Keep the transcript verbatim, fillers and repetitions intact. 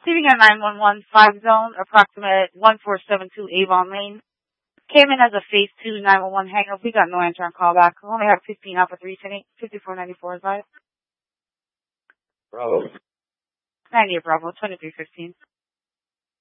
Receiving a nine one one five zone, approximate one four seven two Avon Lane. Came in as a phase two nine one one hang-up. We got no answer on callback. We only have fifteen Alpha three ten eight, fifty-four ninety-four advised. Bravo. ninety-eight Bravo, twenty-three fifteen.